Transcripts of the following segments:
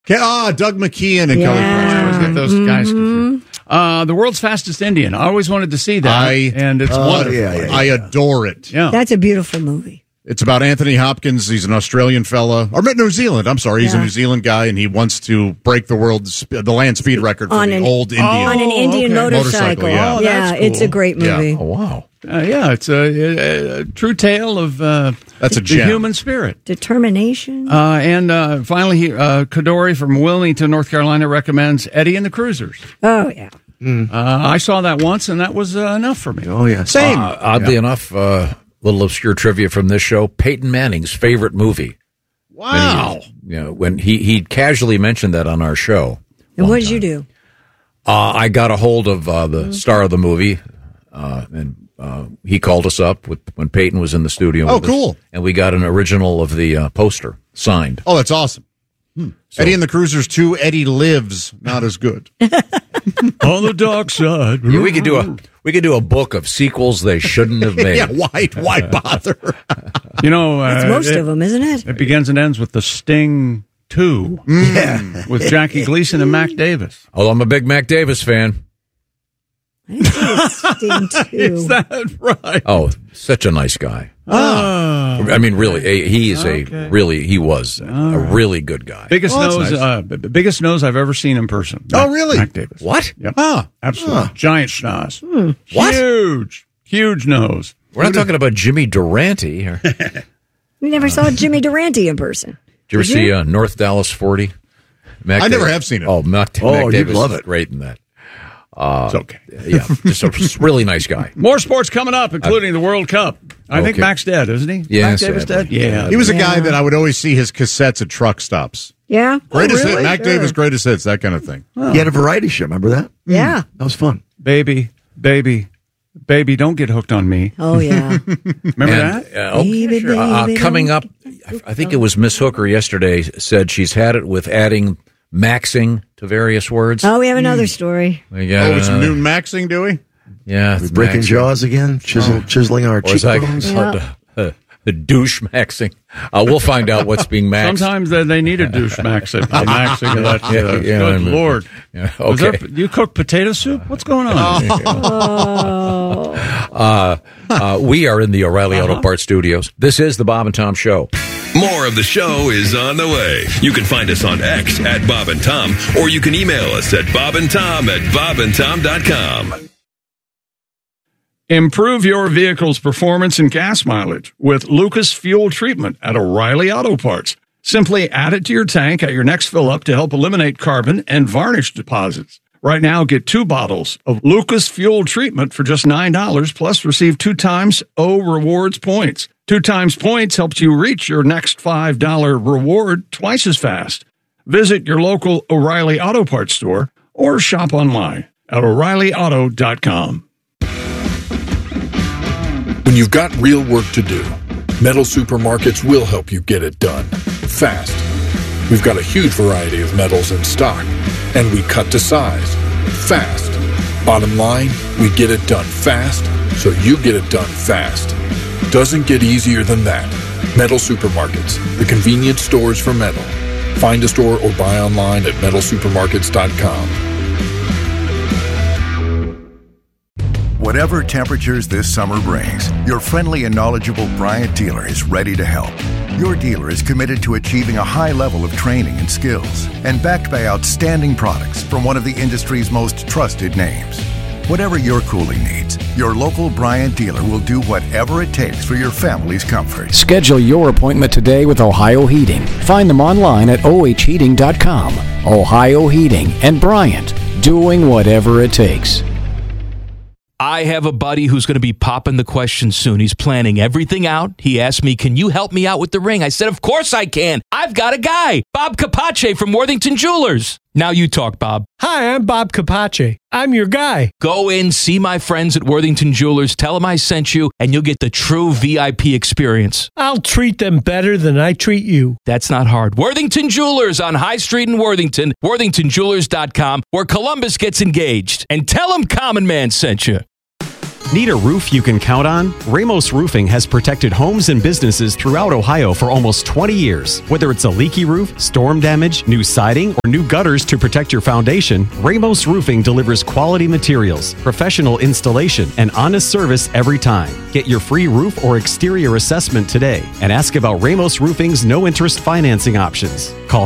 Doug McKeon and Kelly Price. I always get those guys confused. The World's Fastest Indian. I always wanted to see that, and it's wonderful. I adore it. Yeah. That's a beautiful movie. It's about Anthony Hopkins. He's an Australian fella, or New Zealand. I'm sorry, he's a New Zealand guy, and he wants to break the land speed record for the old Indian. On an Indian motorcycle. Yeah, cool. It's a great movie. Yeah. Oh, wow. It's a true tale of that's a the human spirit. Determination. And finally, Kadori from Wilmington, North Carolina, recommends Eddie and the Cruisers. Oh, yeah. I saw that once, and that was enough for me. Oh, yeah. Same. Oddly enough, little obscure trivia from this show, Peyton Manning's favorite movie. Wow. When he casually mentioned that on our show. And what did you do? I got a hold of the star of the movie, and he called us up when Peyton was in the studio. Oh, cool. And we got an original of the poster signed. Oh, that's awesome. So, Eddie and the Cruisers 2, Eddie Lives, not as good. On the dark side. yeah, we could do a book of sequels they shouldn't have made. Yeah, why bother? It's most of them, isn't it? It begins and ends with The Sting 2. Yeah. With Jackie Gleason and Mac Davis. Oh, I'm a big Mac Davis fan. I didn't see Sting too. Is that right? Oh, such a nice guy. I mean, really, he was a really good guy. Biggest nose, nice. Biggest nose I've ever seen in person. Really? Mac Davis. What? Yep. Ah, Absolutely. Giant schnoz. What? Huge nose. We're not talking about Jimmy Durante here. We never saw Jimmy Durante in person. Did you ever see North Dallas 40? I never have seen it. Oh, Mac you'd Davis love is it. great in that. It's okay. Yeah, just a really nice guy. More sports coming up, including the World Cup. I think Mac's dead, isn't he? Yeah, Mac Davis dead? sadly. Yeah. He was a guy that I would always see his cassettes at truck stops. Yeah? Greatest really? hit, Mac Davis, greatest hits, that kind of thing. He had a variety show. Remember that? Yeah. That was fun. Baby, don't get hooked on me. Oh, yeah. Remember that? Baby, Coming up, I think it was Miss Hooker yesterday said she's had it with adding maxing to various words. Oh, we have another story. Yeah, with some new maxing, do we? Yeah, We breaking maxing. jaws again, chiseling our Or is that cheekbones. the douche maxing? We'll find out what's being maxed. Sometimes they need a douche maxing. Maxing of that. Good Lord. Yeah, okay. You cook potato soup? What's going on? We are in the O'Reilly Auto Parts studios. This is the Bob and Tom Show. More of the show is on the way. You can find us on X at Bob and Tom, or you can email us at bobandtom@bobandtom.com. Improve your vehicle's performance and gas mileage with Lucas Fuel Treatment at O'Reilly Auto Parts. Simply add it to your tank at your next fill-up to help eliminate carbon and varnish deposits. Right now, get 2 bottles of Lucas Fuel Treatment for just $9, plus receive 2 times O Rewards points. 2 times points helps you reach your next $5 reward twice as fast. Visit your local O'Reilly Auto Parts store or shop online at O'ReillyAuto.com. When you've got real work to do, Metal Supermarkets will help you get it done fast. We've got a huge variety of metals in stock, and we cut to size fast. Bottom line, we get it done fast, so you get it done fast. Doesn't get easier than that. Metal Supermarkets, the convenience stores for metal. Find a store or buy online at metalsupermarkets.com. Whatever temperatures this summer brings, your friendly and knowledgeable Bryant dealer is ready to help. Your dealer is committed to achieving a high level of training and skills, and backed by outstanding products from one of the industry's most trusted names. Whatever your cooling needs, your local Bryant dealer will do whatever it takes for your family's comfort. Schedule your appointment today with Ohio Heating. Find them online at ohheating.com. Ohio Heating and Bryant, doing whatever it takes. I have a buddy who's going to be popping the question soon. He's planning everything out. He asked me, can you help me out with the ring? I said, of course I can. I've got a guy, Bob Capace from Worthington Jewelers. Now you talk, Bob. Hi, I'm Bob Capace. I'm your guy. Go in, see my friends at Worthington Jewelers, tell them I sent you, and you'll get the true VIP experience. I'll treat them better than I treat you. That's not hard. Worthington Jewelers on High Street in Worthington, worthingtonjewelers.com, where Columbus gets engaged. And tell them Common Man sent you. Need a roof you can count on? Ramos Roofing has protected homes and businesses throughout Ohio for almost 20 years. Whether it's a leaky roof, storm damage, new siding, or new gutters to protect your foundation, Ramos Roofing delivers quality materials, professional installation, and honest service every time. Get your free roof or exterior assessment today and ask about Ramos Roofing's no-interest financing options. Call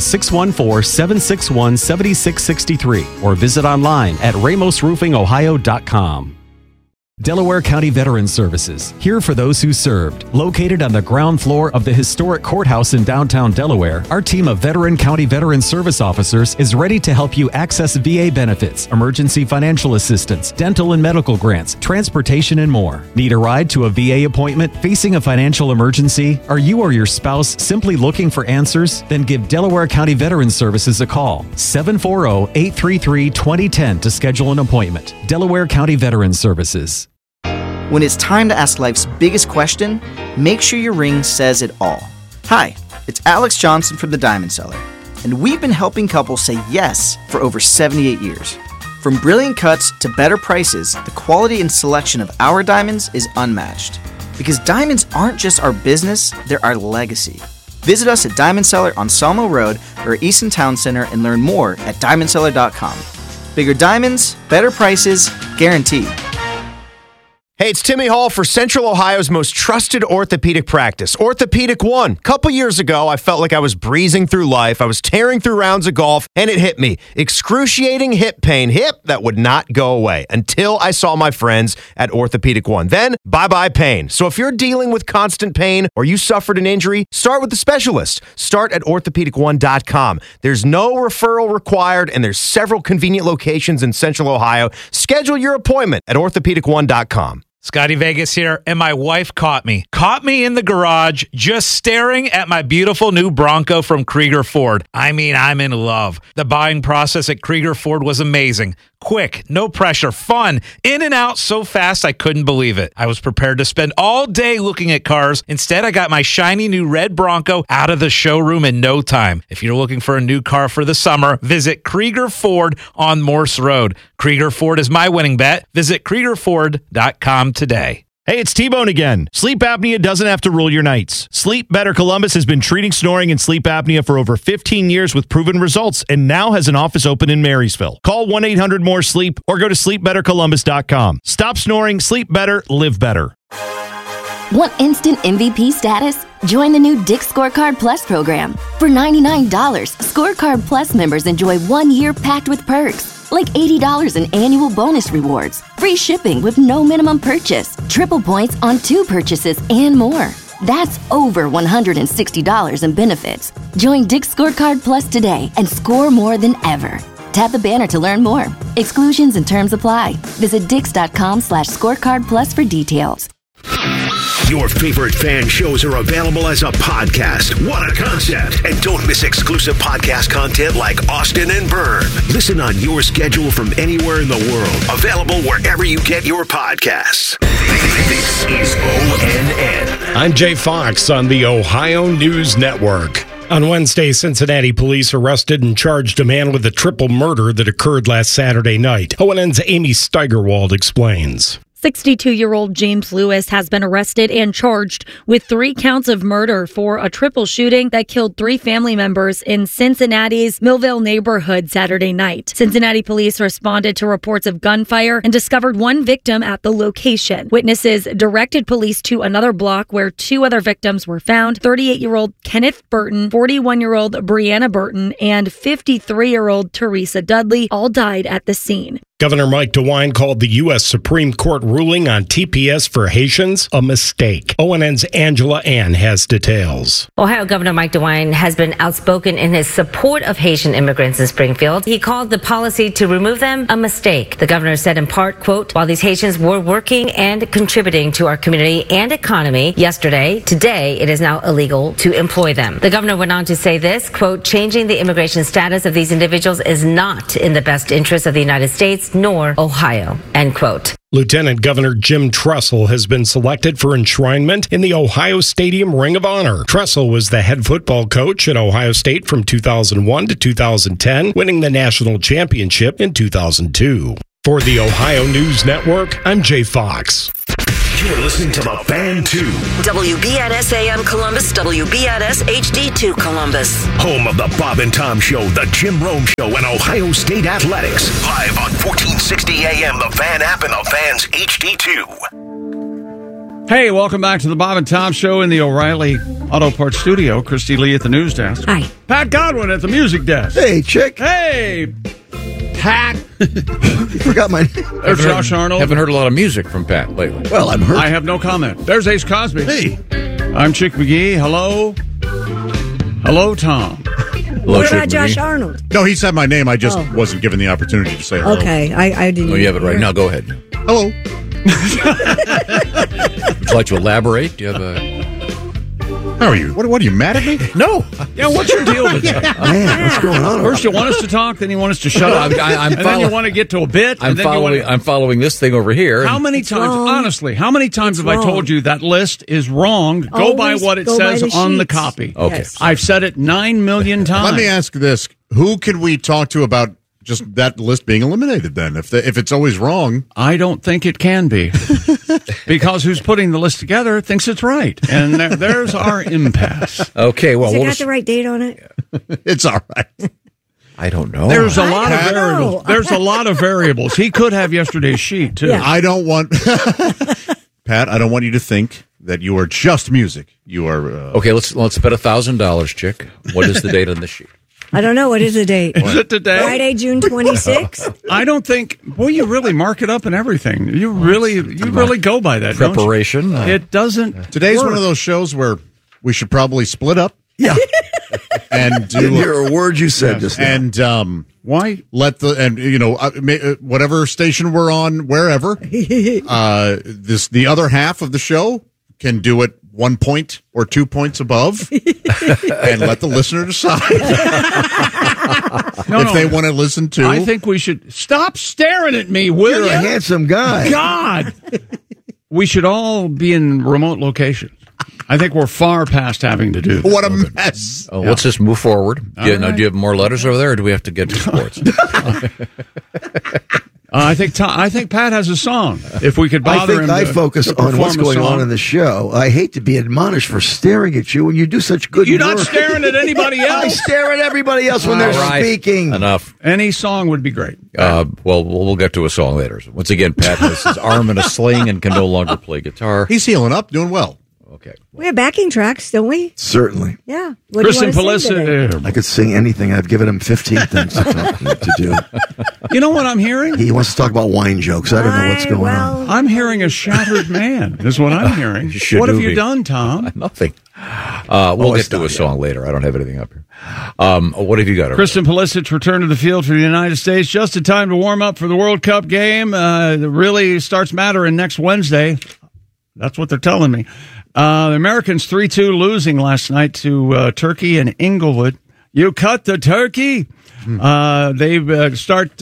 614-761-7663 or visit online at ramosroofingohio.com. Delaware County Veterans Services, here for those who served. Located on the ground floor of the historic courthouse in downtown Delaware, our team of veteran county veteran service officers is ready to help you access VA benefits, emergency financial assistance, dental and medical grants, transportation, and more. Need a ride to a VA appointment? Facing a financial emergency? Are you or your spouse simply looking for answers? Then give Delaware County Veterans Services a call. 740-833-2010 to schedule an appointment. Delaware County Veterans Services. When it's time to ask life's biggest question, make sure your ring says it all. Hi, it's Alex Johnson from The Diamond Seller, and we've been helping couples say yes for over 78 years. From brilliant cuts to better prices, the quality and selection of our diamonds is unmatched. Because diamonds aren't just our business, they're our legacy. Visit us at Diamond Seller on Salmo Road or Easton Town Center and learn more at diamondseller.com. Bigger diamonds, better prices, guaranteed. Hey, it's Timmy Hall for Central Ohio's most trusted orthopedic practice, Orthopedic One. A couple years ago, I felt like I was breezing through life. I was tearing through rounds of golf, and it hit me. Excruciating hip pain. Hip that would not go away until I saw my friends at Orthopedic One. Then, bye-bye pain. So if you're dealing with constant pain or you suffered an injury, start with the specialist. Start at orthopedic1.com. There's no referral required, and there's several convenient locations in Central Ohio. Schedule your appointment at orthopedic1.com. Scotty Vegas here, and my wife caught me in the garage just staring at my beautiful new Bronco from Krieger Ford. I mean, I'm in love. The buying process at Krieger Ford was amazing. Quick, no pressure, fun, in and out so fast I couldn't believe it. I was prepared to spend all day looking at cars. Instead, I got my shiny new red Bronco out of the showroom in no time. If you're looking for a new car for the summer, visit Krieger Ford on Morse Road. Krieger Ford is my winning bet. Visit KriegerFord.com today. Hey, it's T-Bone again. Sleep apnea doesn't have to rule your nights. Sleep Better Columbus has been treating snoring and sleep apnea for over 15 years with proven results and now has an office open in Marysville. Call 1-800-MORE-SLEEP or go to sleepbettercolumbus.com. Stop snoring, sleep better, live better. Want instant MVP status? Join the new Dick's Scorecard Plus program. For $99, Scorecard Plus members enjoy 1 year packed with perks. Like $80 in annual bonus rewards, free shipping with no minimum purchase, triple points on 2 purchases, and more. That's over $160 in benefits. Join Dick's Scorecard Plus today and score more than ever. Tap the banner to learn more. Exclusions and terms apply. Visit dix.com/scorecard plus for details. Your favorite fan shows are available as a podcast. What a concept. And don't miss exclusive podcast content like Austin and Byrne. Listen on your schedule from anywhere in the world. Available wherever you get your podcasts. This is ONN. I'm Jay Fox on the Ohio News Network. On Wednesday, Cincinnati police arrested and charged a man with a triple murder that occurred last Saturday night. ONN's Amy Steigerwald explains. 62-year-old James Lewis has been arrested and charged with 3 counts of murder for a triple shooting that killed 3 family members in Cincinnati's Millville neighborhood Saturday night. Cincinnati police responded to reports of gunfire and discovered 1 victim at the location. Witnesses directed police to another block where 2 other victims were found. 38-year-old Kenneth Burton, 41-year-old Brianna Burton, and 53-year-old Teresa Dudley all died at the scene. Governor Mike DeWine called the U.S. Supreme Court ruling on TPS for Haitians a mistake. ONN's Angela Ann has details. Ohio Governor Mike DeWine has been outspoken in his support of Haitian immigrants in Springfield. He called the policy to remove them a mistake. The governor said in part, quote, while these Haitians were working and contributing to our community and economy yesterday, today it is now illegal to employ them. The governor went on to say this, quote, changing the immigration status of these individuals is not in the best interest of the United States nor Ohio, end quote. Lieutenant Governor Jim Tressel has been selected for enshrinement in the Ohio Stadium Ring of Honor. Tressel was the head football coach at Ohio State from 2001 to 2010, winning the national championship in 2002. For the Ohio News Network, I'm Jay Fox. You're listening to The Fan 2. WBNS AM Columbus, WBNS HD2 Columbus. Home of the Bob and Tom Show, the Jim Rome Show, and Ohio State Athletics. Live on 1460 AM, The Fan app, and The Fan's HD2. Hey, welcome back to the Bob and Tom Show in the O'Reilly Auto Parts studio. Christy Lee at the news desk. Hi. Pat Godwin at the music desk. Hey, chick. Hey, Pat. You forgot my name. There's Josh Arnold. Haven't heard a lot of music from Pat lately. Well, I'm hurt. I have no comment. There's Ace Cosby. Hey. I'm Chick McGee. Hello. Hello, Tom. Hello, what about Chick Josh McGee? Arnold? No, he said my name. I just wasn't given the opportunity to say hello. Okay, I didn't. Oh, you have it right now. Go ahead. Hello. Would you like to elaborate? Do you have a... How are you? What are you, mad at me? No. Yeah, what's your deal with that? Man, what's going on? First you want us to talk, then you want us to shut up, and then you want to get to a bit. I'm following this thing over here. How many times, honestly, how many times have I told you that list is wrong? Go by what it says on the copy. Okay. Yes. I've said it 9 million times. Let me ask this. Who can we talk to about just that list being eliminated then? If it's always wrong. I don't think it can be. Because who's putting the list together thinks it's right. And there's our impasse. Okay, well, Has it got the right date on it? It's all right. I don't know. There's a lot of variables. There's a lot of variables. He could have yesterday's sheet, too. Yeah. I don't want... Pat, I don't want you to think that you are just music. You are... Okay, let's bet $1,000, Chick. What is the date on this sheet? I don't know. What is the date? Is it today? Friday, June 26th? I don't think... Boy, you really mark it up and everything. You really go by that, Preparation. Don't you? It doesn't... Today's work. one of those shows where we should probably split up. Yeah. And do... Didn't hear a word you said just now. And why let whatever station we're on, wherever, the other half of the show can do it 1 point or 2 points above, and let the listener decide if they want to listen to. I think we should stop staring at me. Will You're you? a handsome guy. God, we should all be in remote locations. I think we're far past having to do that. What a mess! Oh, let's just move forward. Do you have more letters over there, or do we have to get to sports? I think Pat has a song. If we could bother him, I focus on what's going on in the show. I hate to be admonished for staring at you when you do such good work. You're not staring at anybody else. I stare at everybody else when they're speaking. Enough. Any song would be great. Well, we'll get to a song later. Once again, Pat has his arm in a sling and can no longer play guitar. He's healing up, doing well. Okay. We have backing tracks, don't we? Certainly. Yeah. What Kristen do you want to sing today? Pelissa. I could sing anything. I've given him 15 things to do. You know what I'm hearing? He wants to talk about wine jokes. I don't know what's going on. I'm hearing a shattered man, is what I'm hearing. What have you done, Tom? Nothing. We'll get to a song later. I don't have anything up here. What have you got? Kristen Pulisic returned to the field for the United States just in time to warm up for the World Cup game. It really starts mattering next Wednesday. That's what they're telling me. The Americans 3-2 losing last night to Turkey in Inglewood. You cut the turkey. They start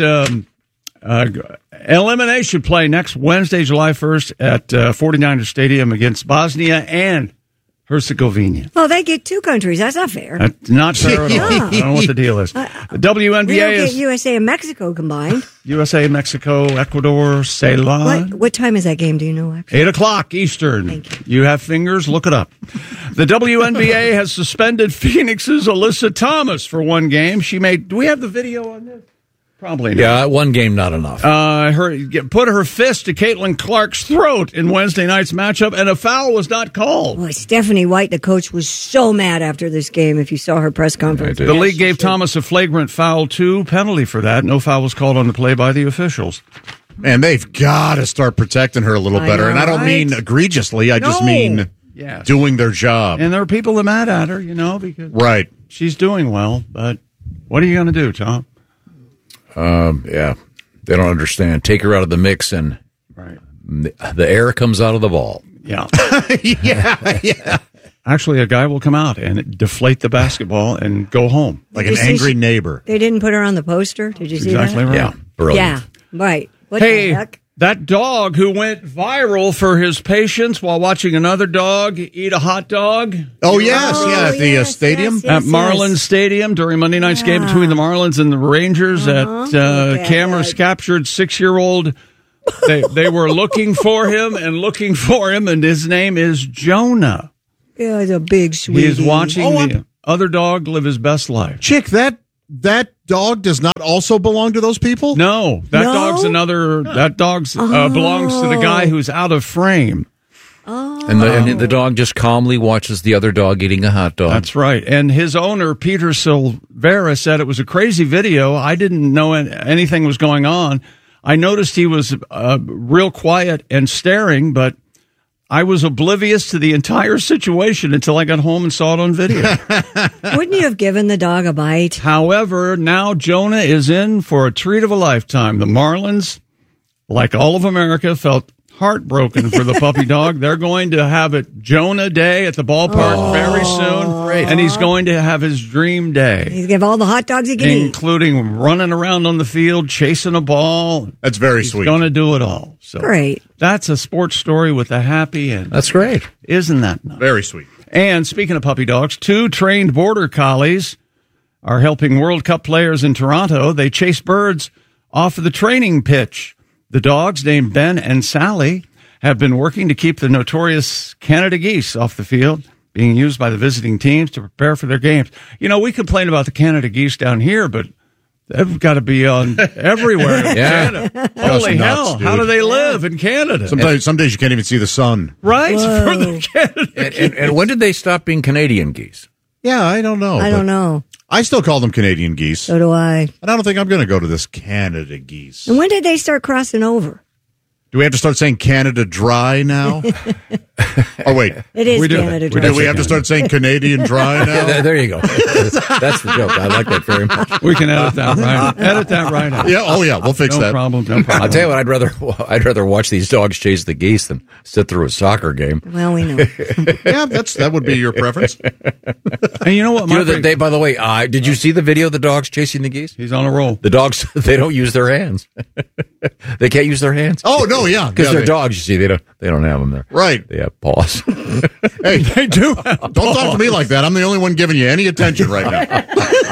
elimination play next Wednesday, July 1st at 49er Stadium against Bosnia and Herzegovina. Oh, they get two countries. That's not fair. That's not fair at all. I don't know what the deal is. The WNBA We don't get is USA and Mexico combined. USA, Mexico, Ecuador, Ceylon. What time is that game? Do you know? Actually? 8 o'clock Eastern. You have fingers? Look it up. The WNBA has suspended Phoenix's Alyssa Thomas for one game. She made... Do we have the video on this? Probably not. Yeah, one game, not enough. Put her fist to Caitlin Clark's throat in Wednesday night's matchup, and a foul was not called. Boy, Stephanie White, the coach, was so mad after this game, if you saw her press conference. The league gave Thomas a flagrant foul 2 penalty for that. No foul was called on the play by the officials. Man, they've got to start protecting her a little better. And I don't mean egregiously. I just mean doing their job. And there are people that are mad at her, because she's doing well. But what are you going to do, Tom? Yeah, they don't understand. Take her out of the mix, and the air comes out of the ball. Yeah. yeah. Actually, a guy will come out and deflate the basketball and go home. Like an angry neighbor. They didn't put her on the poster? Did you see that? Exactly right. Yeah, brilliant. Yeah, right. What hey, the heck? That dog who went viral for his patience while watching another dog eat a hot dog. Oh, yes. At the stadium. At Marlins Stadium during Monday night's game between the Marlins and the Rangers. Cameras captured 6-year-old. They were looking for him, and his name is Jonah. Yeah, he's a big sweetie. He is watching the other dog live his best life. Chick, that dog does not also belong to those people? No, that dog's another. That dog belongs to the guy who's out of frame. Oh. And the dog just calmly watches the other dog eating a hot dog. That's right. And his owner, Peter Silvera, said it was a crazy video. I didn't know anything was going on. I noticed he was real quiet and staring, but I was oblivious to the entire situation until I got home and saw it on video. Wouldn't you have given the dog a bite? However, now Jonah is in for a treat of a lifetime. The Marlins, like all of America, felt heartbroken for the puppy dog. They're going to have it Jonah Day at the ballpark very soon. Great. And he's going to have his dream day. He's give all the hot dogs he can eat. Including running around on the field, chasing a ball. That's very sweet. He's going to do it all. So great. That's a sports story with a happy end. That's great. Isn't that nice? Very sweet. And speaking of puppy dogs, 2 trained border collies are helping World Cup players in Toronto. They chase birds off of the training pitch. The dogs, named Ben and Sally, have been working to keep the notorious Canada geese off the field, being used by the visiting teams to prepare for their games. You know, we complain about the Canada geese down here, but they've got to be on everywhere in Canada. Holy hell, how do they live in Canada? Some days you can't even see the sun. Right? For the Canada and when did they stop being Canadian geese? Yeah, I don't know. I don't know. I still call them Canadian geese. So do I. And I don't think I'm going to go to this Canada geese. And when did they start crossing over? Do we have to start saying Canada Dry now? Oh, wait. It is Canada Dry. Do we have to start saying Canadian Dry now? Yeah, there you go. That's the joke. I like that very much. We can edit that right. Edit that right out. Yeah. Oh, yeah. We'll fix that. No problem. I'll tell you what. I'd rather watch these dogs chase the geese than sit through a soccer game. Well, we know. Yeah, that would be your preference. And you know what? By the way, did you see the video of the dogs chasing the geese? He's on a roll. The dogs, they don't use their hands. They can't use their hands. Oh no, yeah, because they're dogs. You see, they don't have them there. Right. They have paws. Hey, they do. Don't talk to me like that. I'm the only one giving you any attention right now.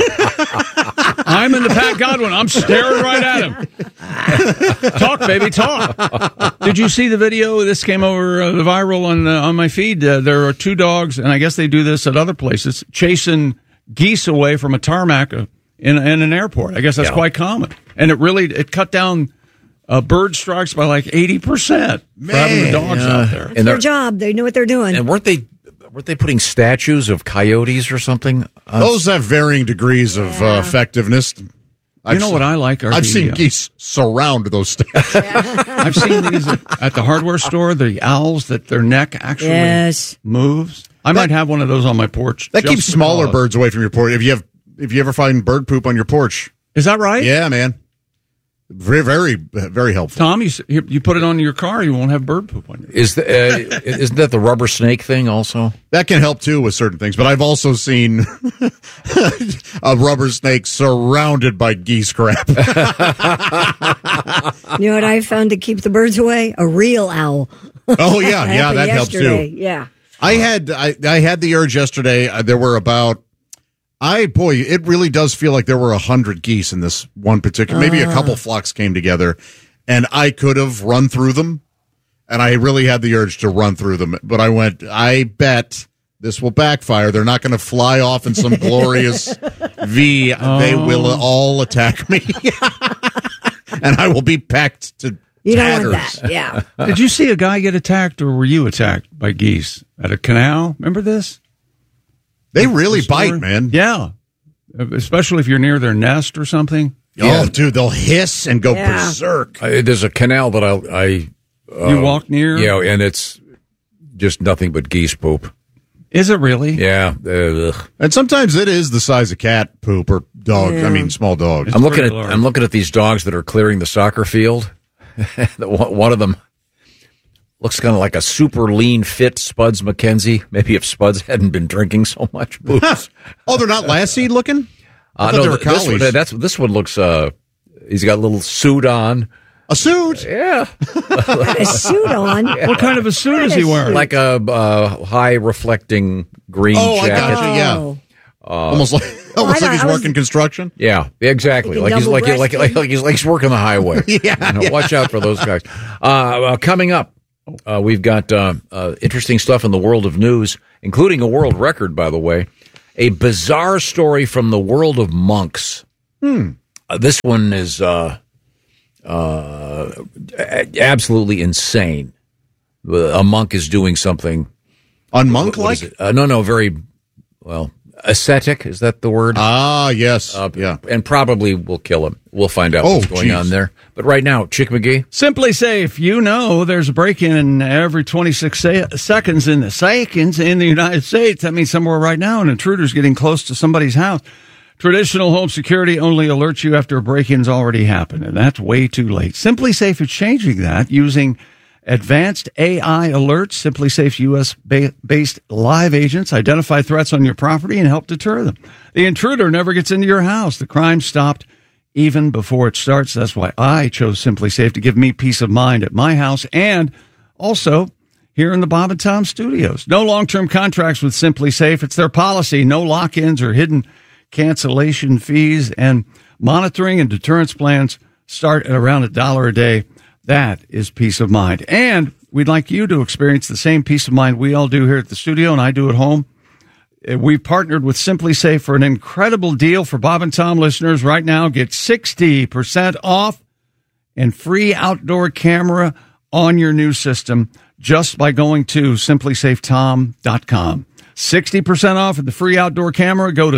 I'm in the Pat Godwin. I'm staring right at him. Talk, baby, talk. Did you see the video? This came over viral on my feed. There are 2 dogs, and I guess they do this at other places, chasing geese away from a tarmac in an airport. I guess that's quite common. And it cut down bird strikes by like 80% for having the dogs out there. It's their job. They know what they're doing. And weren't they putting statues of coyotes or something? Those have varying degrees of effectiveness. You know what I like? I've seen geese surround those statues. I've seen these at the hardware store, the owls that their neck actually moves. I might have one of those on my porch. That keeps smaller birds away from your porch. If you ever find bird poop on your porch. Is that right? Yeah, man. Very, very, very helpful. Tom, you put it on your car, you won't have bird poop on your car. Isn't that the rubber snake thing also? That can help, too, with certain things. But I've also seen a rubber snake surrounded by geese crap. You know what I found to keep the birds away? A real owl. Oh, yeah. Yeah, that helps, too. Yeah. I had the urge yesterday. There were about... it really does feel like there were 100 geese in this one particular, maybe a couple flocks came together, and I could have run through them, and I really had the urge to run through them, but I bet this will backfire. They're not going to fly off in some glorious V. They will all attack me, and I will be packed to You tatters. don't want that, yeah. Did you see a guy get attacked, or were you attacked by geese at a canal? Remember this? They really bite, man. Yeah. Especially if you're near their nest or something. Oh, dude, they'll hiss and go berserk. There's a canal that you walk near? Yeah, and it's just nothing but geese poop. Is it really? Yeah. And sometimes it is the size of cat poop or dog. Yeah. I mean, small dogs. I'm looking at these dogs that are clearing the soccer field. One of them looks kind of like a super lean, fit Spuds McKenzie. Maybe if Spuds hadn't been drinking so much. Oh, they're not Lassie looking? I thought no, they were collies. This one looks. He's got a little suit on. A suit? Yeah. A suit on? What kind of a suit is he wearing? Like a high reflecting green I jacket. got you, yeah. Almost like he's working construction. Yeah, exactly. Like he's working the highway. Watch out for those guys. Coming up, we've got interesting stuff in the world of news, including a world record, by the way. A bizarre story from the world of monks. This one is absolutely insane. A monk is doing something unmonk-like. No, very ascetic. Is that the word? Yes. And probably will kill him. We'll find out what's going on there. But right now, Chick McGee. Simply Safe. There's a break-in every 26 seconds in the United States. That means somewhere right now an intruder's getting close to somebody's house. Traditional home security only alerts you after a break-in's already happened, and that's way too late. Simply Safe is changing that using advanced AI alerts. Simply Safe's U.S.-based live agents identify threats on your property and help deter them. The intruder never gets into your house. The crime stopped even before it starts. That's why I chose Simply Safe to give me peace of mind at my house and also here in the Bob and Tom studios. No long-term contracts with Simply Safe. It's their policy. No lock-ins or hidden cancellation fees, and monitoring and deterrence plans start at around $1 a day. That is peace of mind. And we'd like you to experience the same peace of mind we all do here at the studio and I do at home. We've partnered with Simply Safe for an incredible deal for Bob and Tom listeners. Right now, get 60% off and free outdoor camera on your new system just by going to simplysafetom.com. 60% off of the free outdoor camera. Go to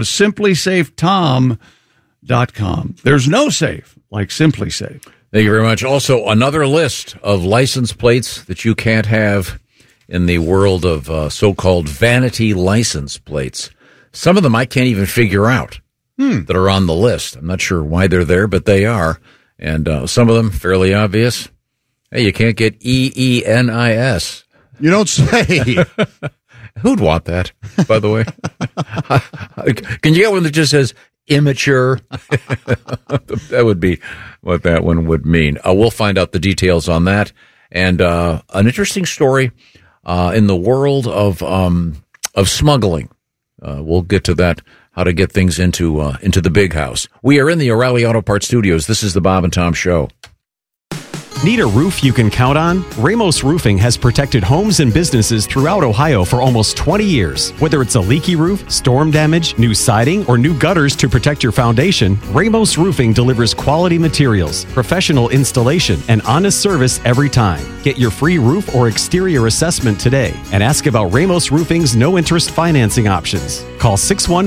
simplysafetom.com. There's no safe like Simply Safe. Thank you very much. Also, another list of license plates that you can't have in the world of so-called vanity license plates. Some of them I can't even figure out that are on the list. I'm not sure why they're there, but they are. And some of them fairly obvious. Hey, you can't get EENIS. You don't say. Who'd want that, by the way? Can you get one that just says immature? That would be what that one would mean. We'll find out the details on that. And an interesting story in the world of smuggling. We'll get to that, how to get things into the big house. We are in the O'Reilly Auto Parts Studios. This is the Bob and Tom Show. Need a roof you can count on? Ramos Roofing has protected homes and businesses throughout Ohio for almost 20 years. Whether it's a leaky roof, storm damage, new siding, or new gutters to protect your foundation, Ramos Roofing delivers quality materials, professional installation, and honest service every time. Get your free roof or exterior assessment today and ask about Ramos Roofing's no-interest financing options. Call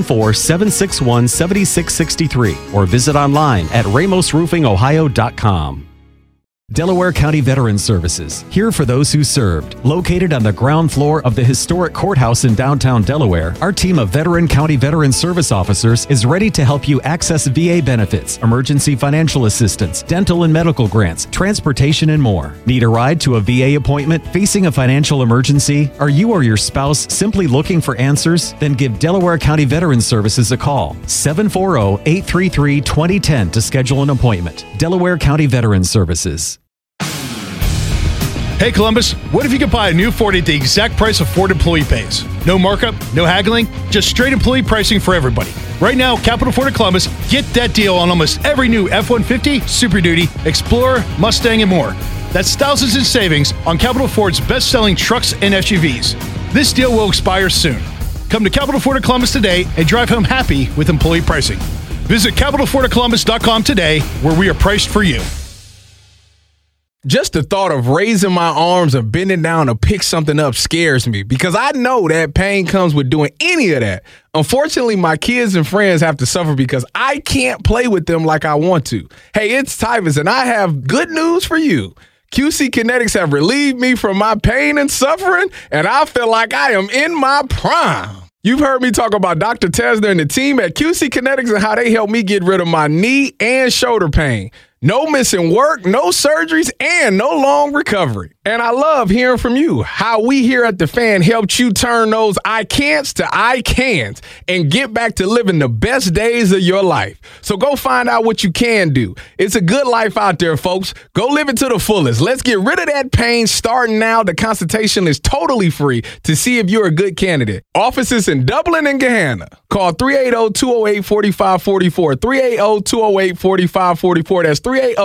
614-761-7663 or visit online at ramosroofingohio.com. Delaware County Veterans Services, here for those who served. Located on the ground floor of the historic courthouse in downtown Delaware, our team of veteran county veteran service officers is ready to help you access VA benefits, emergency financial assistance, dental and medical grants, transportation, and more. Need a ride to a VA appointment? Facing a financial emergency? Are you or your spouse simply looking for answers? Then give Delaware County Veterans Services a call. 740-833-2010 to schedule an appointment. Delaware County Veterans Services. Hey Columbus, what if you could buy a new Ford at the exact price of Ford employee pays? No markup, no haggling, just straight employee pricing for everybody. Right now, Capital Ford of Columbus, get that deal on almost every new F-150, Super Duty, Explorer, Mustang, and more. That's thousands in savings on Capital Ford's best-selling trucks and SUVs. This deal will expire soon. Come to Capital Ford of Columbus today and drive home happy with employee pricing. Visit CapitalFordofColumbus.com today, where we are priced for you. Just the thought of raising my arms or bending down to pick something up scares me because I know that pain comes with doing any of that. Unfortunately, my kids and friends have to suffer because I can't play with them like I want to. Hey, it's Tyvus, and I have good news for you. QC Kinetics have relieved me from my pain and suffering, and I feel like I am in my prime. You've heard me talk about Dr. Tesner and the team at QC Kinetics and how they helped me get rid of my knee and shoulder pain. No missing work, no surgeries, and no long recovery. And I love hearing from you. How we here at The Fan helped you turn those I can'ts to I can't and get back to living the best days of your life. So go find out what you can do. It's a good life out there, folks. Go live it to the fullest. Let's get rid of that pain starting now. The consultation is totally free to see if you're a good candidate. Offices in Dublin and Gahanna. Call 380-208-4544. 380-208-4544. That's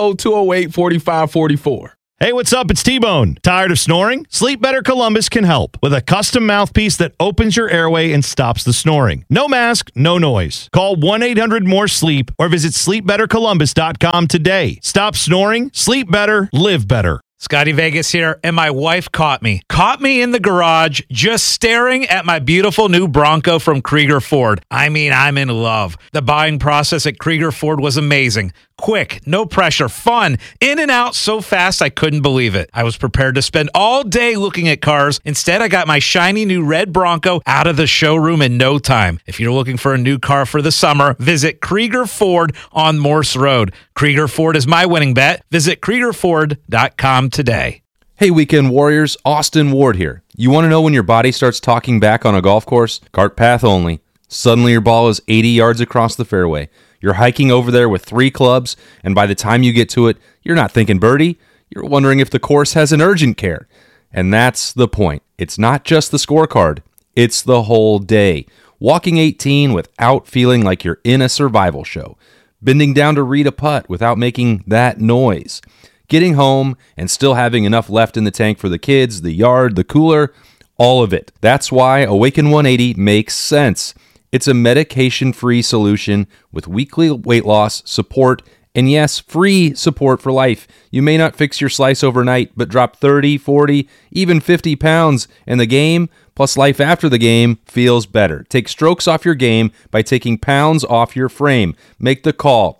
380-208-4544. Hey, what's up? It's T-Bone. Tired of snoring? Sleep Better Columbus can help with a custom mouthpiece that opens your airway and stops the snoring. No mask, no noise. Call 1-800-MORE-SLEEP or visit sleepbettercolumbus.com today. Stop snoring, sleep better, live better. Scotty Vegas here, and my wife caught me in the garage just staring at my beautiful new Bronco from Krieger Ford. I mean, I'm in love. The buying process at Krieger Ford was amazing. Quick, no pressure, fun, in and out so fast I couldn't believe it. I was prepared to spend all day looking at cars. Instead, I got my shiny new red Bronco out of the showroom in no time. If you're looking for a new car for the summer, visit Krieger Ford on Morse Road. Krieger Ford is my winning bet. Visit KriegerFord.com today. Hey, Weekend Warriors, Austin Ward here. You want to know when your body starts talking back on a golf course? Cart path only. Suddenly your ball is 80 yards across the fairway. You're hiking over there with 3 clubs, and by the time you get to it, you're not thinking birdie. You're wondering if the course has an urgent care. And that's the point. It's not just the scorecard. It's the whole day. Walking 18 without feeling like you're in a survival show. Bending down to read a putt without making that noise. Getting home and still having enough left in the tank for the kids, the yard, the cooler, all of it. That's why Awaken 180 makes sense. It's a medication-free solution with weekly weight loss, support, and yes, free support for life. You may not fix your slice overnight, but drop 30, 40, even 50 pounds, and the game, plus life after the game, feels better. Take strokes off your game by taking pounds off your frame. Make the call,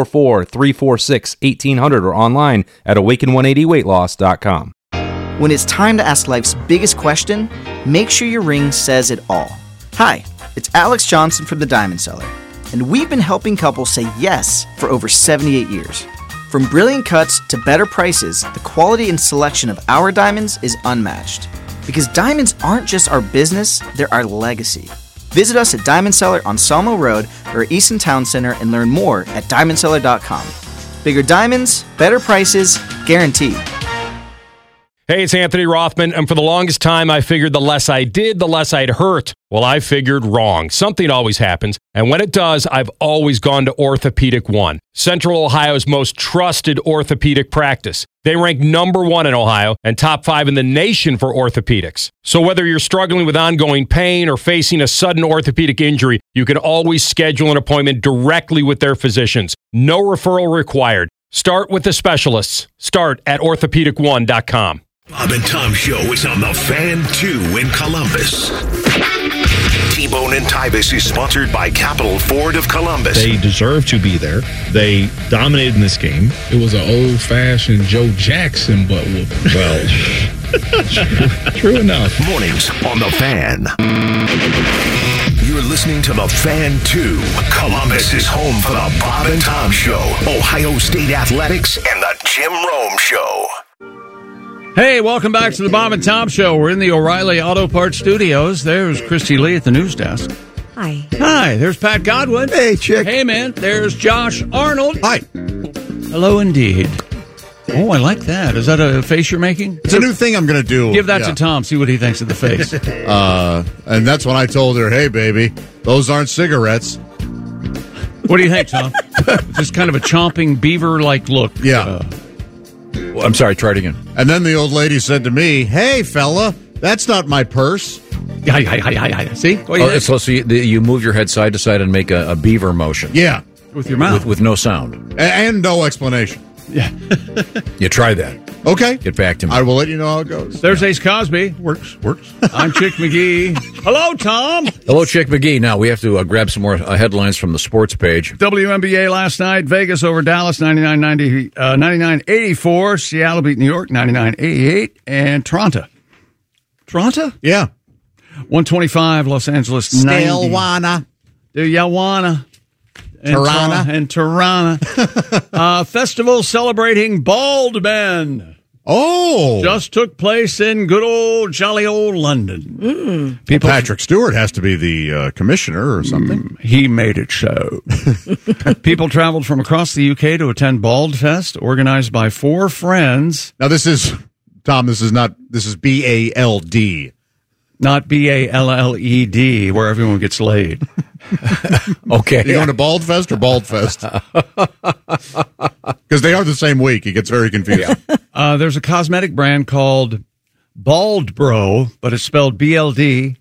844-346-1800, or online at awaken180weightloss.com. When it's time to ask life's biggest question, make sure your ring says it all. Hi, it's Alex Johnson from the Diamond Cellar, and we've been helping couples say yes for over 78 years. From brilliant cuts to better prices, the quality and selection of our diamonds is unmatched. Because diamonds aren't just our business, they're our legacy. Visit us at Diamond Cellar on Sawmill Road or Easton Town Center and learn more at diamondcellar.com. Bigger diamonds, better prices, guaranteed. Hey, it's Anthony Rothman, and for the longest time, I figured the less I did, the less I'd hurt. Well, I figured wrong. Something always happens, and when it does, I've always gone to Orthopedic One, Central Ohio's most trusted orthopedic practice. They rank #1 in Ohio and top 5 in the nation for orthopedics. So whether you're struggling with ongoing pain or facing a sudden orthopedic injury, you can always schedule an appointment directly with their physicians. No referral required. Start with the specialists. Start at orthopedic1.com. Bob and Tom Show is on the Fan 2 in Columbus. T-Bone and Tybus is sponsored by Capital Ford of Columbus. They deserve to be there. They dominated in this game. It was an old-fashioned Joe Jackson butt whooping. Well, true enough. Mornings on the Fan. You're listening to the Fan 2. Columbus is home for the Bob and Tom Show, Ohio State Athletics, and the Jim Rome Show. Hey, welcome back to the Bob and Tom Show. We're in the O'Reilly Auto Parts Studios. There's Christy Lee at the news desk. Hi. Hi, there's Pat Godwin. Hey, chick. Hey, man. There's Josh Arnold. Hi. Hello, indeed. Oh, I like that. Is that a face you're making? It's a new thing I'm going to do. Give that to Tom. See what he thinks of the face. And that's when I told her, hey, baby, those aren't cigarettes. What do you think, Tom? Just kind of a chomping beaver-like look. Yeah. Well, I'm sorry, try it again. And then the old lady said to me, hey, fella, that's not my purse. See? So you move your head side to side and make a beaver motion. Yeah. With your mouth. With no sound. And no explanation. Yeah. You try that. Okay. Get back to me. I will let you know how it goes. There's Ace Cosby. Works. I'm Chick McGee. Hello, Tom. Hello, Chick McGee. Now, we have to grab some more headlines from the sports page. WNBA last night. Vegas over Dallas, 99-84. Seattle beat New York, 99-88. And Toronto. Yeah. 125, Los Angeles, 90. Still wanna. Do ya wanna? Tirana. And Tirana. Festival celebrating bald men. just took place in good old jolly old London. Patrick Stewart has to be the commissioner or something. He made it so. People traveled from across the UK to attend Bald Fest, organized by 4 friends. Now this is, Tom, this is BALD. Not BALLED, where everyone gets laid. Okay. Are you going to Bald Fest or Bald Fest? Because they are the same week. It gets very confusing. There's a cosmetic brand called Bald Bro, but it's spelled BLDBRO.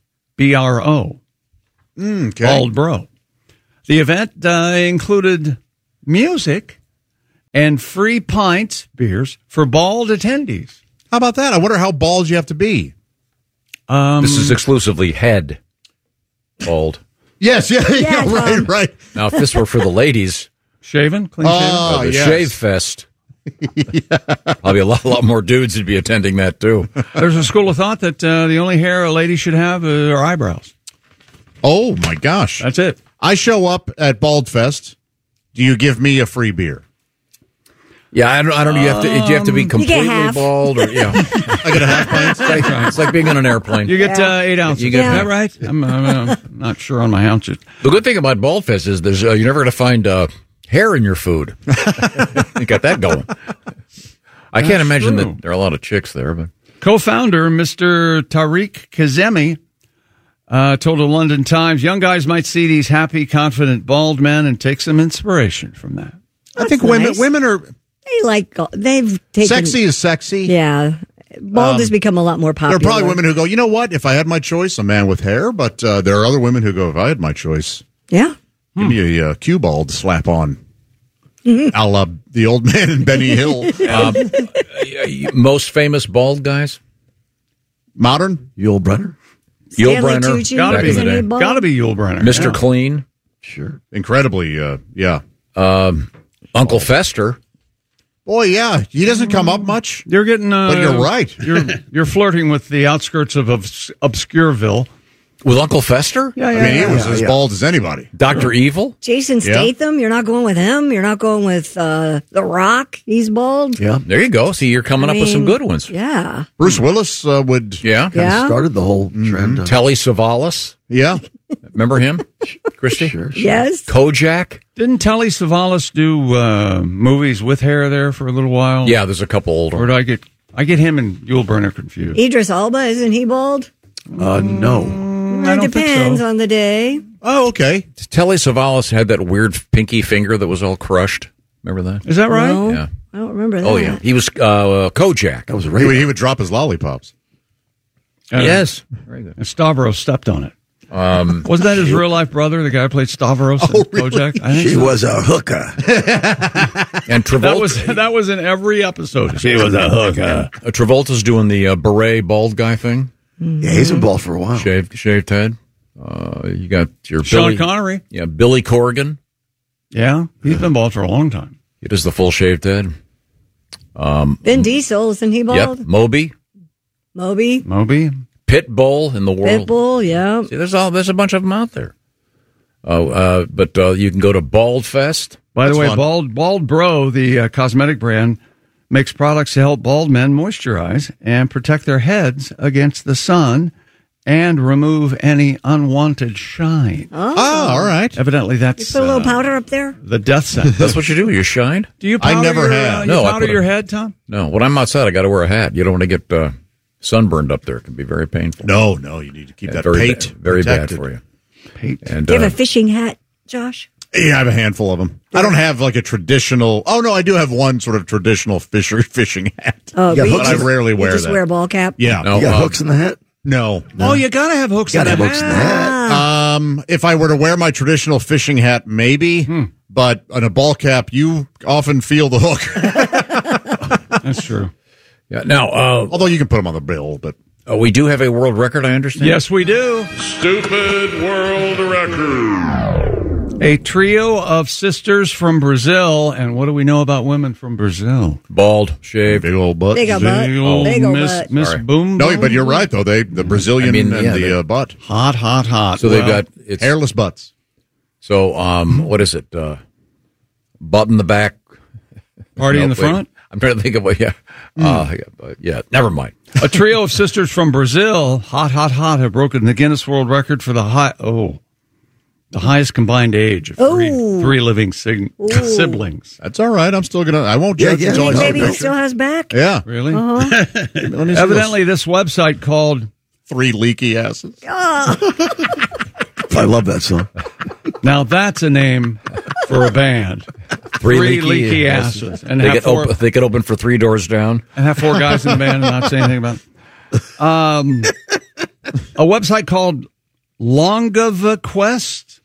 Okay. Bald Bro. The event included music and free pints, beers, for bald attendees. How about that? I wonder how bald you have to be. This is exclusively head bald. Yes, right. Now, if this were for the ladies, shaven, clean shaven, the Shave Fest, probably a lot more dudes would be attending that too. There's a school of thought that the only hair a lady should have are eyebrows. Oh my gosh, that's it. I show up at Bald Fest. Do you give me a free beer? Yeah, I don't know. Do you have to be completely bald, or I get a half pint. It's like being on an airplane. You get 8 ounces. You get Is that right? I'm not sure on my ounces. The good thing about Bald Fest is there's you're never going to find hair in your food. You got that going. I can't imagine that there are a lot of chicks there, but co-founder Mr. Tariq Kazemi told the London Times, young guys might see these happy, confident, bald men and take some inspiration from that. I think nice. women are. They've taken. Sexy is sexy. Yeah. Bald has become a lot more popular. There are probably women who go, you know what? If I had my choice, a man with hair. But there are other women who go, if I had my choice, yeah, give me a cue ball to slap on. A la the old man in Benny Hill. Most famous bald guys? Modern? Yul Brynner. Yul Brynner. Gotta be Yul Brynner. Mr. Clean. Sure. Incredibly, yeah. Uncle Fester. Boy, yeah, he doesn't come up much. You're getting, but you're right. You're flirting with the outskirts of Obscureville. With Uncle Fester? Yeah, I mean, he was as bald as anybody. Dr. Evil? Jason Statham, you're not going with him. You're not going with The Rock. He's bald. Yeah, there you go. See, you're coming up with some good ones. Yeah. Bruce Willis would. Yeah. Kind of started the whole trend. Telly Savalas. Yeah. Remember him? Christy? Sure. Yes. Kojak. Didn't Telly Savalas do movies with hair there for a little while? Yeah, there's a couple older. Or do I get him and Yul Brynner confused? Idris Elba, isn't he bald? No. It depends on the day. Oh, okay. Telly Savalas had that weird pinky finger that was all crushed. Remember that? Is that right? No, Yeah. I don't remember that. Oh, yeah. He was Kojak. That was a He would drop his lollipops. Yes. Very good. And Stavros stepped on it. Wasn't that his real life brother, the guy who played Stavros in Kojak? I think She was a hooker. And Travolta. That was in every episode. She was a hooker. Travolta's doing the beret bald guy thing. Yeah, he's been bald for a while. Shaved head. You got your Sean Connery. Yeah, Billy Corgan. Yeah, he's been bald for a long time. He does the full shaved head. Vin Diesel, isn't he bald? Yep. Moby. Moby. Pitbull in the world. Pitbull, yeah. See, there's a bunch of them out there. But you can go to Bald Fest. By the way, Bald Bro, the cosmetic brand, makes products to help bald men moisturize and protect their heads against the sun and remove any unwanted shine. Oh, all right. Evidently, that's put a little powder up there. the death sentence. That's what you do. You shine. Do you powder I never have. You No, I powder put your head, Tom? No, when I'm outside, I got to wear a hat. You don't want to get sunburned up there. It can be very painful. No, you need to keep that pate very protected. bad for you. Pate. And Do you have a fishing hat, Josh? Yeah, I have a handful of them. I don't have like a traditional. Oh no, I do have one sort of traditional fishing hat. Oh, but but I rarely wear you just that. wear a ball cap? Yeah. You got hooks in the hat? No. Oh, you gotta have hooks in the hat. If I were to wear my traditional fishing hat, maybe. But on a ball cap, you often feel the hook. That's true. Yeah. Now, although you can put them on the bill, but we do have a world record. I understand. Yes, we do. Stupid world record. A trio of sisters from Brazil, and what do we know about women from Brazil? Bald, shaved, big old butt. Big old butt. Big old Big old Miss butt. Miss Boom. No, but you're right though. The Brazilian and the butt, hot. So they've got it's hairless butts. So what is it? Butt in the back, Party in the front. I'm trying to think of what. Yeah, never mind. A trio of sisters from Brazil, hot, have broken the Guinness World Record for the highest combined age of three living siblings. That's all right. I'm still gonna. I won't judge. Yeah. Maybe he still has back. Yeah, really. Uh-huh. Evidently, this website called Three Leaky Asses. I love that song. Now that's a name for a band. Three leaky asses. And they could open for Three Doors Down. And have four guys in the band and not say anything about it. A website called Longevi Quest.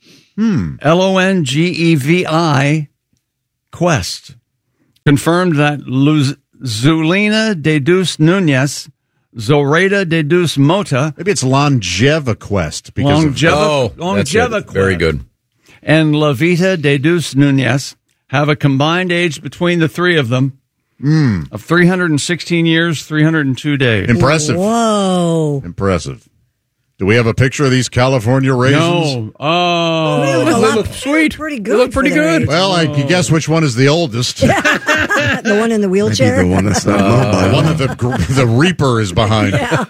Longevi Quest. Confirmed that Zulina de Deus Nunez, Zoraida de Deus Mota. Maybe it's Longeva Quest. Longeva Quest. Very good. And Levita de Deus Nunez have a combined age between the three of them of 316 years, 302 days. Impressive. Whoa. Impressive. Do we have a picture of these California raisins? No. They look sweet. Pretty good. They look pretty good. Well, I can guess which one is the oldest. The one in the wheelchair? Maybe the one that's not mowed by the one that the Reaper is behind.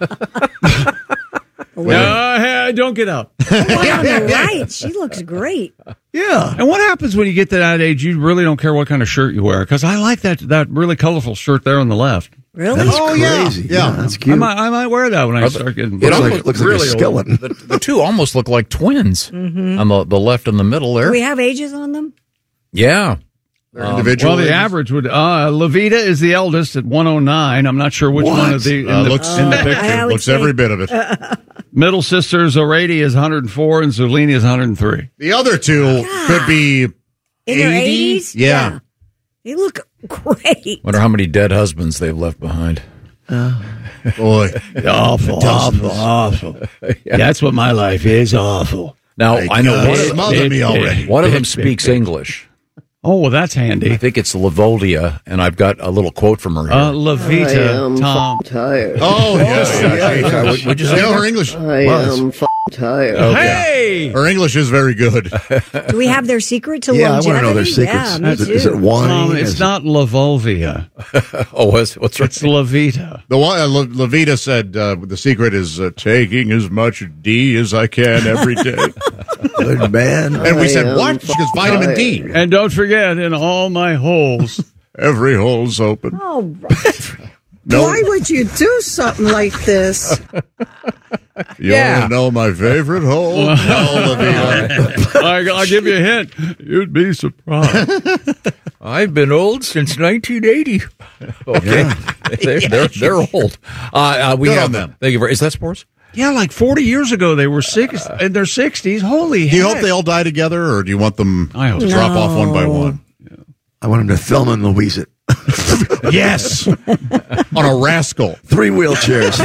Don't get up. The one on the right. She looks great. Yeah. And what happens when you get to that age? You really don't care what kind of shirt you wear. Because I like that really colorful shirt there on the left. Really? That's crazy. Yeah, that's cute. I might wear that when I start getting. It looks like a skeleton. The two almost look like twins on the left and the middle there. Do we have ages on them? Yeah. Individual. Well, the average would. Levita is the eldest at 109. I'm not sure which one of the looks in the picture. Looks every bit of it. Middle sister Zoraida is 104 and Zulini is 103. The other two could be In their 80s? Yeah. They look great. Wonder how many dead husbands they've left behind. Boy, awful. Yeah. That's what my life is. Awful. Now I know smothered me already. One of them speaks English. Oh, well, that's handy. I think it's Lavodia, and I've got a little quote from her here. Levita, Tom. Tired. Oh, yes. Would you say her English? I am tired. Okay. Hey! Her English is very good. Do we have their secret to Yeah, I longevity? want to know their secrets. Yeah, me too. Is it wine? It's not Lavovia. What's right? It's Levita. The one Levita said the secret is taking as much D as I can every day. Good man. And we said, what? She goes, vitamin D. And don't forget, in all my holes, every hole's open. Oh, right. No. Why would you do something like this? You want to know my favorite hole? No, Levita. I'll give you a hint. You'd be surprised. I've been old since 1980. Okay. Yeah. They're old. We Good have on them. Thank you very. Is that sports? Yeah, like 40 years ago, they were in their 60s. Holy Do you heck. hope they all die together, or do you want them I hope to drop off one by one? I want him to Thelma and Louise it. Yes. On a rascal. 3 wheelchairs.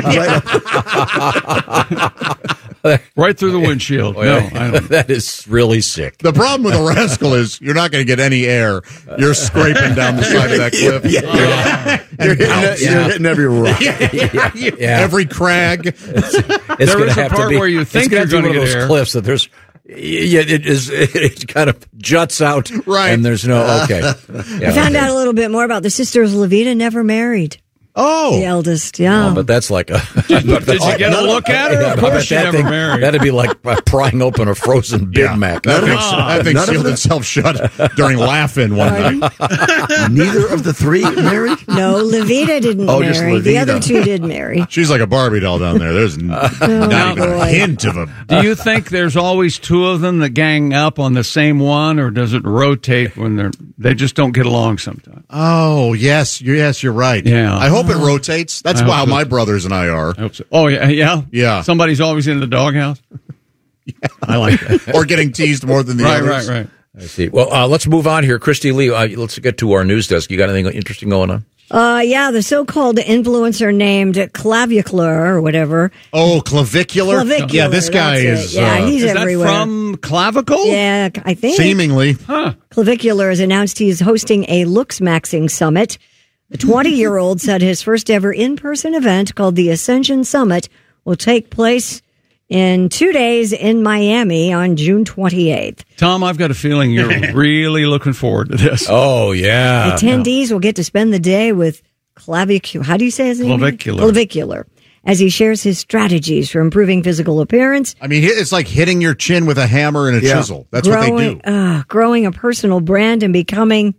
Right through the windshield. Oh, No, yeah. I don't. That is really sick. The problem with a rascal is you're not going to get any air. You're scraping down the side of that cliff. You're hitting every rock. Every crag. It's There gonna is a have to part be- where you it's think gonna you're have to be going to one get of those air. cliffs that there's. Yeah, it kind of juts out, Right. And there's no okay. I found out a little bit more about the sisters. Levita never married. Oh. The eldest, yeah. But that's like a. Did you get a look at her? Of course she never married. That'd be like prying open a frozen Big Mac. That thing sealed itself shut during Laugh-In one night. Neither of the 3 married? No, Levita didn't just marry. The Levita. other 2 did marry. She's like a Barbie doll down there. There's not even a hint of a... Do you think there's always 2 of them that gang up on the same one, or does it rotate when they just don't get along sometimes? Oh, yes, you're right. Yeah. I hope it rotates. That's I hope how so. my brothers and I are. I hope so. Oh, yeah? Yeah. Somebody's always in the doghouse? I like that. Or getting teased more than the others. Right. I see. Well, let's move on here. Christy Lee, let's get to our news desk. You got anything interesting going on? Yeah, the so-called influencer named Clavicular or whatever. Oh, clavicular? Yeah, this guy that's is... it. Yeah, he's Is everywhere. that from Clavicle? Yeah, I think. Seemingly. Huh. Clavicular has announced he's hosting a Looks Maxing Summit. The 20-year-old said his first ever in-person event called the Ascension Summit will take place in 2 days in Miami on June 28th. Tom, I've got a feeling you're really looking forward to this. Oh, yeah. Attendees will get to spend the day with Clavicular. How do you say his name? Clavicular. Clavicular. As he shares his strategies for improving physical appearance. I mean, it's like hitting your chin with a hammer and a chisel. That's what they do. Growing a personal brand and becoming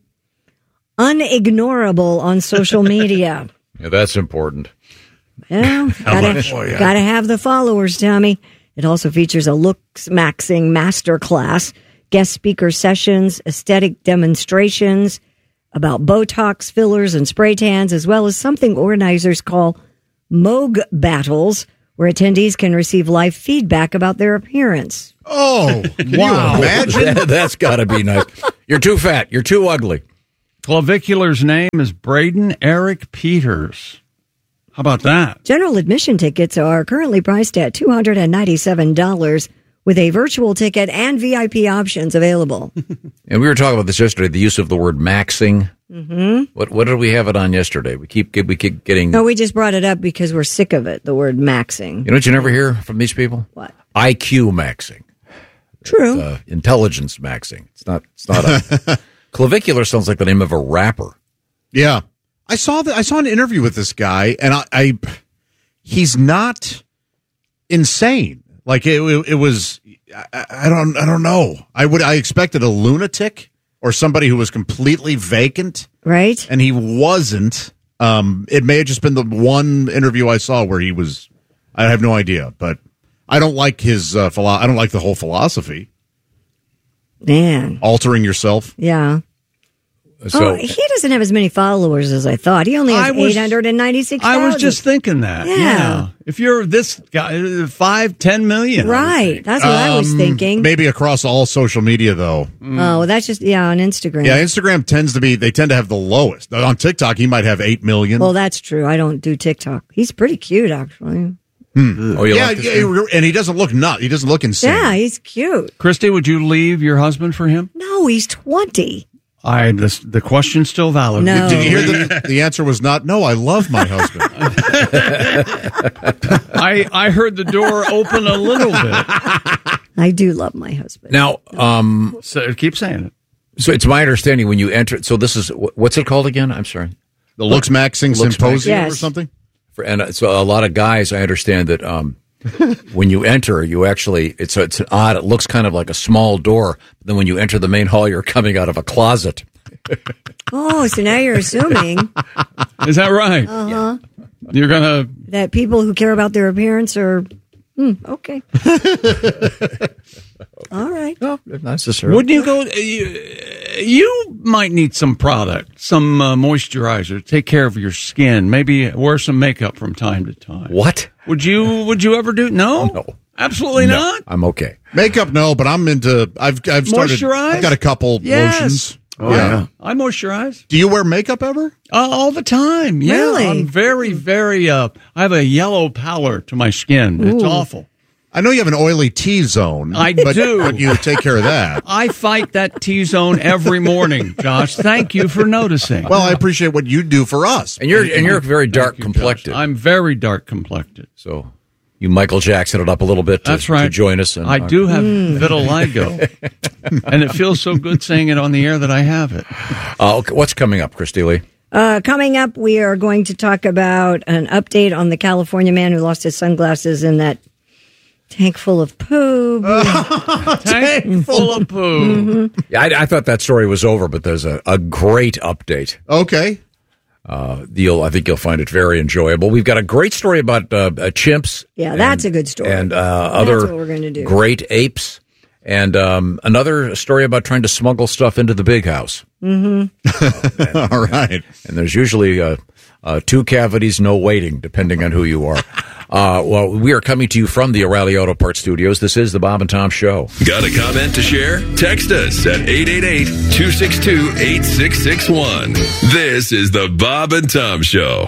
unignorable on social media. Yeah, that's important. Well, gotta have the followers, Tommy. It also features a looks maxing masterclass, guest speaker sessions, aesthetic demonstrations about Botox, fillers, and spray tans, as well as something organizers call Moog Battles, where attendees can receive live feedback about their appearance. Oh, wow. Imagine? That's got to be nice. You're too fat. You're too ugly. Clavicular's name is Braden Eric Peters. How about that? General admission tickets are currently priced at $297 with a virtual ticket and VIP options available. And we were talking about this yesterday, the use of the word maxing. Mm-hmm. What did we have it on yesterday? We keep getting... No, we just brought it up because we're sick of it, the word maxing. You know what you never hear from these people? What? IQ maxing. True. Intelligence maxing. It's not a... Clavicular sounds like the name of a rapper. Yeah. I saw an interview with this guy, and he's not insane. Like it was, I don't know. I expected a lunatic or somebody who was completely vacant, right? And he wasn't. It may have just been the one interview I saw where he was. I have no idea, but I don't like his. I don't like the whole philosophy. Man, altering yourself. Yeah. So, he doesn't have as many followers as I thought. He only has 896,000. I was just thinking that. Yeah. If you're this guy, 5-10 million. Right. That's what I was thinking. Maybe across all social media, though. Oh, well, that's just, on Instagram. Yeah, Instagram tend to have the lowest. On TikTok, he might have 8 million. Well, that's true. I don't do TikTok. He's pretty cute, actually. Oh, yeah, and he doesn't look nuts. He doesn't look insane. Yeah, he's cute. Christy, would you leave your husband for him? No, he's 20. The question's still valid. No. Did you hear the answer was not, no, I love my husband. I heard the door open a little bit. I do love my husband. Now, so keep saying it. So it's my understanding when you enter, so this is, what's it called again? I'm sorry. The Looks Maxing Symposium or something? And so a lot of guys, I understand that when you enter, you actually, it's odd. It looks kind of like a small door. But then when you enter the main hall, you're coming out of a closet. Oh, so now you're assuming. Is that right? Uh-huh. You're going to. That people who care about their appearance are, okay. All right. No, not necessarily. Wouldn't you go? You might need some product, some moisturizer to take care of your skin. Maybe wear some makeup from time to time. What? Would you ever do? No, absolutely not. I'm okay. Makeup, no, but I'm into. I've started. Moisturize? I've got a couple lotions. Oh, yeah. I moisturize. Do you wear makeup ever? All the time. Yeah. Really? I'm very, very. I have a yellow pallor to my skin. It's awful. I know you have an oily T-zone. I do. But you take care of that. I fight that T-zone every morning, Josh. Thank you for noticing. Well, I appreciate what you do for us. And you're very dark complected. I'm very dark complected. So you Michael Jackson it up a little bit to join us. And I do have vitiligo. And it feels so good saying it on the air that I have it. Okay, what's coming up, Christy Lee? Coming up, we are going to talk about an update on the California man who lost his sunglasses in that tank full of poo. Tank full of poo. Mm-hmm. Yeah, I thought that story was over, but there's a great update. Okay. I think you'll find it very enjoyable. We've got a great story about chimps. Yeah, that's a good story. And that's other what we're going to do. Great apes. And another story about trying to smuggle stuff into the big house. Mm-hmm. All right. And there's usually 2 cavities, no waiting, depending on who you are. Well, we are coming to you from the O'Reilly Auto Parts Studios. This is the Bob and Tom Show. Got a comment to share? Text us at 888-262-8661. This is the Bob and Tom Show.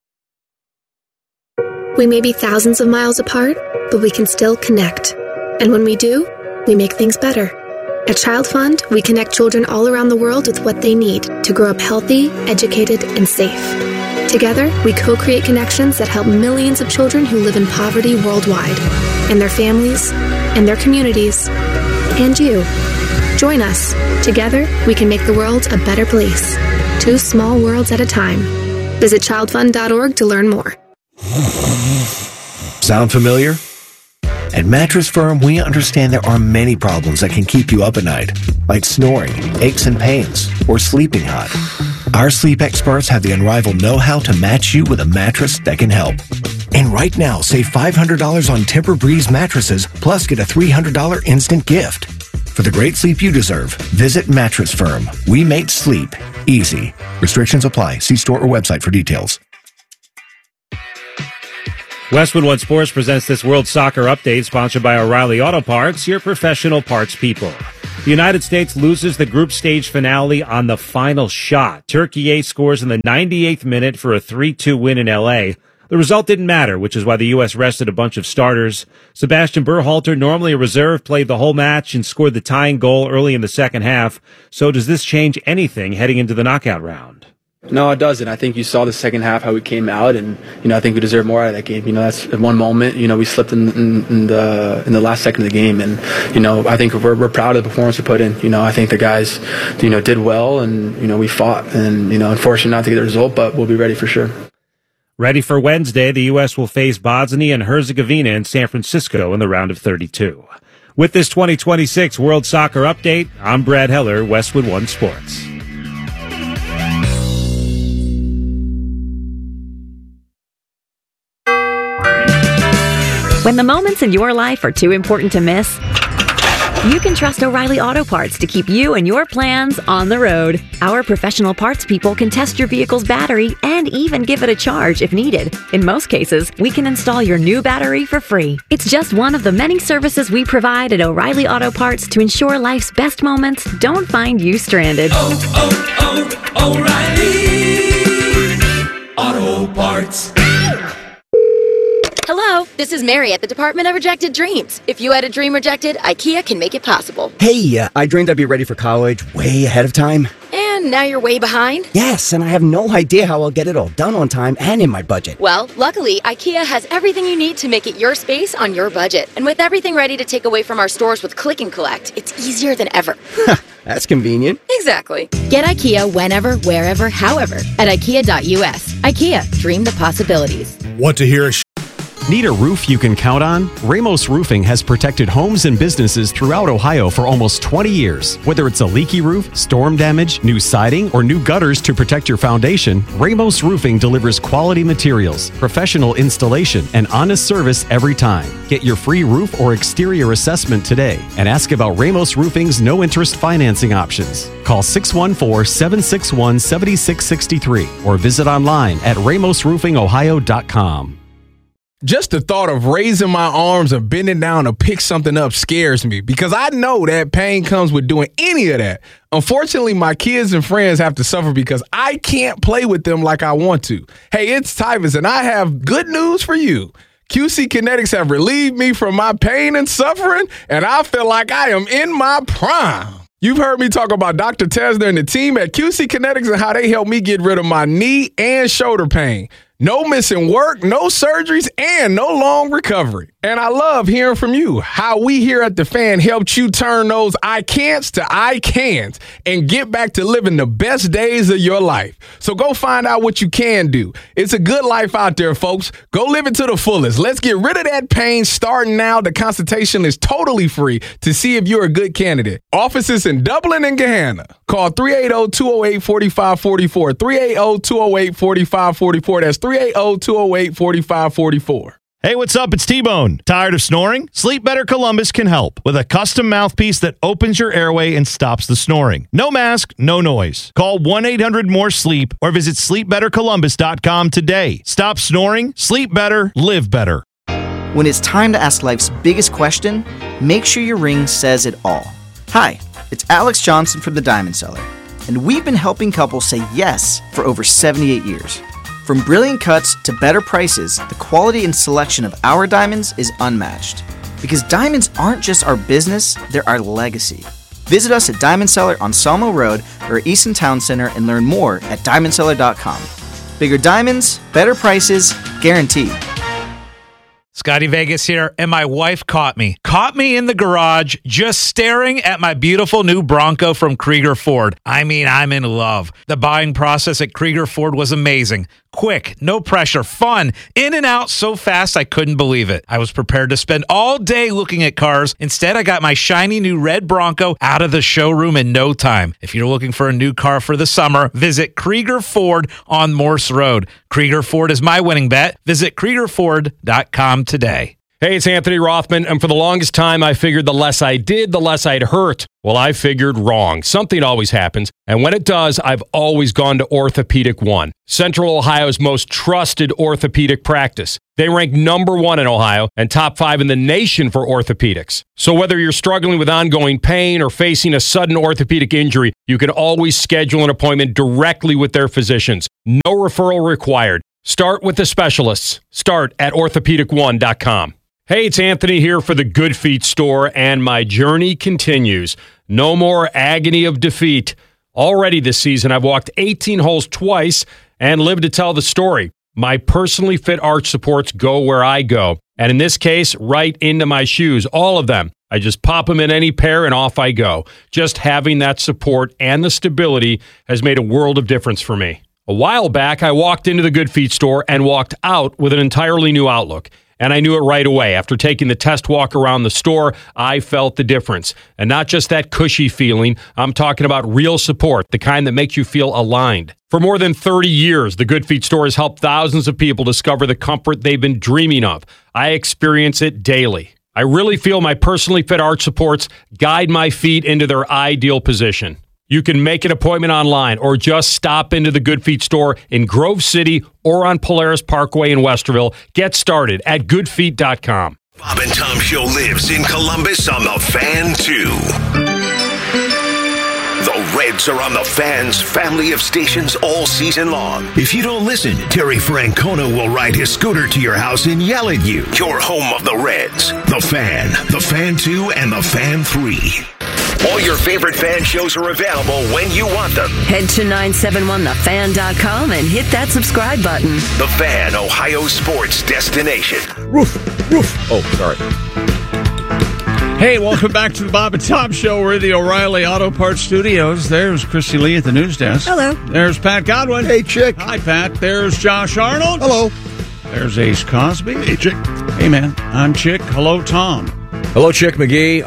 We may be thousands of miles apart, but we can still connect. And when we do, we make things better. At Child Fund, we connect children all around the world with what they need to grow up healthy, educated, and safe. Together, we co-create connections that help millions of children who live in poverty worldwide, and their families, and their communities, and you. Join us. Together, we can make the world a better place. 2 small worlds at a time. Visit childfund.org to learn more. Sound familiar? At Mattress Firm, we understand there are many problems that can keep you up at night, like snoring, aches and pains, or sleeping hot. Our sleep experts have the unrivaled know-how to match you with a mattress that can help. And right now, save $500 on Tempur-Breeze mattresses, plus get a $300 instant gift. For the great sleep you deserve, visit Mattress Firm. We make sleep easy. Restrictions apply. See store or website for details. Westwood One Sports presents this World Soccer Update, sponsored by O'Reilly Auto Parts, your professional parts people. The United States loses the group stage finale on the final shot. Turkey A scores in the 98th minute for a 3-2 win in L.A. The result didn't matter, which is why the U.S. rested a bunch of starters. Sebastian Berhalter, normally a reserve, played the whole match and scored the tying goal early in the second half. So does this change anything heading into the knockout round? No, it doesn't. I think you saw the second half, how we came out, and, I think we deserve more out of that game. That's at one moment, we slipped in the last second of the game, and, I think we're proud of the performance we put in. I think the guys, did well, and, we fought, and, unfortunately not to get the result, but we'll be ready for sure. Ready for Wednesday, the U.S. will face Bosnia and Herzegovina in San Francisco in the round of 32. With this 2026 World Soccer Update, I'm Brad Heller, Westwood One Sports. When the moments in your life are too important to miss, you can trust O'Reilly Auto Parts to keep you and your plans on the road. Our professional parts people can test your vehicle's battery and even give it a charge if needed. In most cases, we can install your new battery for free. It's just one of the many services we provide at O'Reilly Auto Parts to ensure life's best moments don't find you stranded. O'Reilly Auto Parts. Hello, this is Mary at the Department of Rejected Dreams. If you had a dream rejected, IKEA can make it possible. Hey, I dreamed I'd be ready for college way ahead of time. And now you're way behind? Yes, and I have no idea how I'll get it all done on time and in my budget. Well, luckily, IKEA has everything you need to make it your space on your budget. And with everything ready to take away from our stores with Click and Collect, it's easier than ever. That's convenient. Exactly. Get IKEA whenever, wherever, however at IKEA.us. IKEA, dream the possibilities. Want to hear a Need a roof you can count on? Ramos Roofing has protected homes and businesses throughout Ohio for almost 20 years. Whether it's a leaky roof, storm damage, new siding, or new gutters to protect your foundation, Ramos Roofing delivers quality materials, professional installation, and honest service every time. Get your free roof or exterior assessment today and ask about Ramos Roofing's no-interest financing options. Call 614-761-7663 or visit online at ramosroofingohio.com. Just the thought of raising my arms or bending down to pick something up scares me because I know that pain comes with doing any of that. Unfortunately, my kids and friends have to suffer because I can't play with them like I want to. Hey, it's Tyvus, and I have good news for you. QC Kinetics have relieved me from my pain and suffering, and I feel like I am in my prime. You've heard me talk about Dr. Tesner and the team at QC Kinetics and how they helped me get rid of my knee and shoulder pain. No missing work, no surgeries, and no long recovery. And I love hearing from you, how we here at The Fan helped you turn those I can'ts to I can'ts and get back to living the best days of your life. So go find out what you can do. It's a good life out there, folks. Go live it to the fullest. Let's get rid of that pain starting now. The consultation is totally free to see if you're a good candidate. Offices in Dublin and Gahanna. Call 380-208-4544. 380-208-4544. That's 380-208-4544. Hey, what's up? It's T-Bone. Tired of snoring? Sleep Better Columbus can help with a custom mouthpiece that opens your airway and stops the snoring. No mask, no noise. Call 1-800-MORE-SLEEP or visit sleepbettercolumbus.com today. Stop snoring, sleep better, live better. When it's time to ask life's biggest question, make sure your ring says it all. Hi, it's Alex Johnson from The Diamond Cellar, and we've been helping couples say yes for over 78 years. From brilliant cuts to better prices, the quality and selection of our diamonds is unmatched. Because diamonds aren't just our business, they're our legacy. Visit us at Diamond Cellar on Sawmill Road or Easton Town Center and learn more at diamondcellar.com. Bigger diamonds, better prices, guaranteed. Scotty Vegas here, and my wife caught me in the garage just staring at my beautiful new Bronco from Krieger Ford. I mean, I'm in love. The buying process at Krieger Ford was amazing. Quick, no pressure, fun, in and out so fast I couldn't believe it. I was prepared to spend all day looking at cars. Instead, I got my shiny new red Bronco out of the showroom in no time. If you're looking for a new car for the summer, visit Krieger Ford on Morse Road. Krieger Ford is my winning bet. Visit KriegerFord.com today. Hey, it's Anthony Rothman, and for the longest time, I figured the less I did, the less I'd hurt. Well, I figured wrong. Something always happens, and when it does, I've always gone to Orthopedic One, Central Ohio's most trusted orthopedic practice. They rank #1 in Ohio and top 5 in the nation for orthopedics. So whether you're struggling with ongoing pain or facing a sudden orthopedic injury, you can always schedule an appointment directly with their physicians. No referral required. Start with the specialists. Start at orthopedic1.com. Hey, it's Anthony here for the Good Feet store, and my journey continues. No more agony of defeat. Already this season, I've walked 18 holes twice and lived to tell the story. My personally fit arch supports go where I go, and in this case, right into my shoes, all of them. I just pop them in any pair and off I go. Just having that support and the stability has made a world of difference for me. A while back, I walked into the Good Feet store and walked out with an entirely new outlook. And I knew it right away. After taking the test walk around the store, I felt the difference. And not just that cushy feeling, I'm talking about real support, the kind that makes you feel aligned. For more than 30 years, the Good Feet store has helped thousands of people discover the comfort they've been dreaming of. I experience it daily. I really feel my personally fit arch supports guide my feet into their ideal position. You can make an appointment online or just stop into the Good Feet store in Grove City or on Polaris Parkway in Westerville. Get started at goodfeet.com. Bob and Tom Show lives in Columbus on the Fan, too. The Reds are on the Fan's family of stations all season long. If you don't listen, Terry Francona will ride his scooter to your house and yell at you. Your home of the Reds. The Fan 2, and the Fan 3. All your favorite Fan shows are available when you want them. Head to 971thefan.com and hit that subscribe button. The Fan, Ohio sports destination. Roof. Oh, sorry. Hey, welcome back to the Bob and Tom Show. We're in the O'Reilly Auto Parts Studios. There's Christy Lee at the news desk. Hello. There's Pat Godwin. Hey, Chick. Hi, Pat. There's Josh Arnold. Hello. There's Ace Cosby. Hey, Chick. Hey, man. I'm Chick. Hello, Tom. Hello, Chick McGee.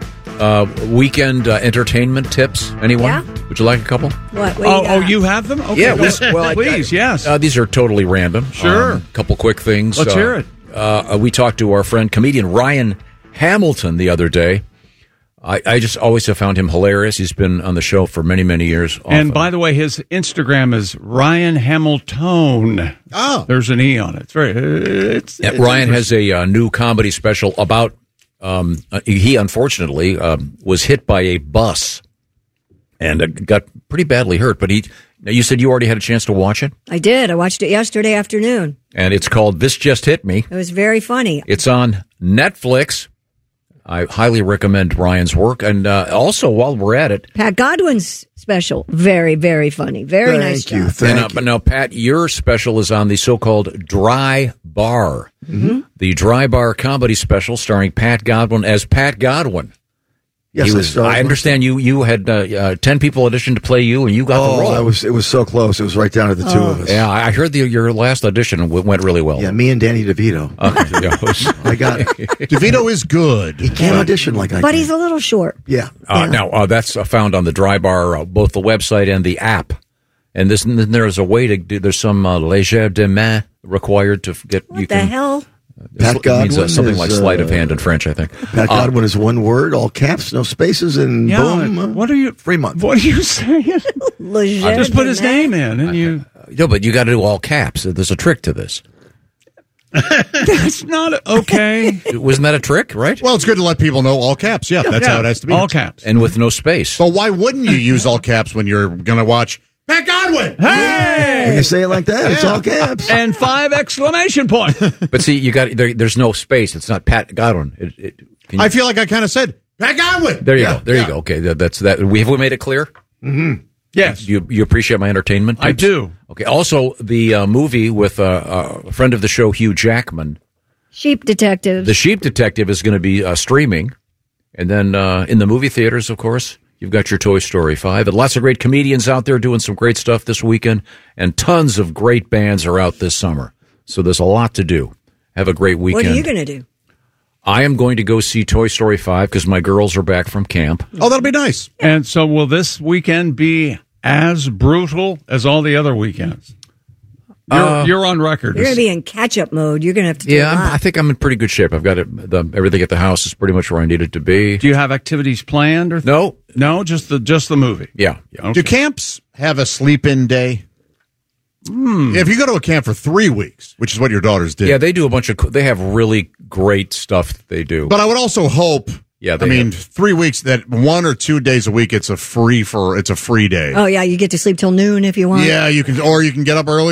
Weekend entertainment tips. Anyone? Yeah. Would you like a couple? What you have them? Okay. Yeah. Please, yes. These are totally random. Sure. Couple quick things. Let's hear it. We talked to our friend comedian Ryan Hamilton the other day. I just always have found him hilarious. He's been on the show for many, many years. And by the way, his Instagram is Ryan Hamilton. Oh, there's an E on it. It's very. Ryan has a new comedy special about. He unfortunately was hit by a bus and got pretty badly hurt. But you said you already had a chance to watch it? I did. I watched it yesterday afternoon. And it's called This Just Hit Me. It was very funny. It's on Netflix. I highly recommend Ryan's work. And also, while we're at it, Pat Godwin's special, very, very funny. Very nice job. Thank you. But now, Pat, your special is on the so-called Dry Bar. Mm-hmm. The Dry Bar comedy special starring Pat Godwin as Pat Godwin. Yes, I understand you had 10 people audition to play you, and you got the role. It was so close. It was right down to the two of us. Yeah, I heard your last audition went really well. Yeah, me and Danny DeVito. I got it. DeVito is good. He can't audition like I But can. he's a little short. Yeah. Now, that's found on the Dry Bar, both the website and the app. And there's a way to do, there's some légère de main required to get. What the hell? Pat Godwin means something like sleight of hand in French, I think. Pat Godwin is one word, all caps, no spaces, and boom. What are you? Free month. What are you saying? I just put his name in, and you. No, but you got to do all caps. There's a trick to this. That's not okay. Wasn't that a trick, right? Well, it's good to let people know all caps. Yeah, that's how it has to be. All caps. And with no space. So why wouldn't you use all caps when you're going to watch Pat Godwin? Hey! When you say it like that, it's all caps. And 5 exclamation points. But see, you got there's no space. It's not Pat Godwin. I feel like I kind of said Pat Godwin. There you go. There you go. Okay, that's that. Have we made it clear? Mm-hmm. Yes. You appreciate my entertainment tips? I do. Okay. Also, the movie with a friend of the show, Hugh Jackman, Sheep Detectives. The Sheep Detective, is going to be streaming. And then in the movie theaters, of course, you've got your Toy Story 5. And lots of great comedians out there doing some great stuff this weekend. And tons of great bands are out this summer. So there's a lot to do. Have a great weekend. What are you going to do? I am going to go see Toy Story 5 because my girls are back from camp. Oh, that'll be nice. And so will this weekend be as brutal as all the other weekends? You're on record. You're going to be in catch-up mode. You're going to have to do a lot. I think I'm in pretty good shape. I've got everything at the house is pretty much where I need it to be. Do you have activities planned? Or no, just the movie. Yeah. Okay. Do camps have a sleep-in day? If you go to a camp for 3 weeks, which is what your daughters did. Yeah, they do they have really great stuff that they do. But I would also hope, 3 weeks, that 1 or 2 days a week, it's a free day. Oh, yeah, you get to sleep till noon if you want. Yeah, you can get up early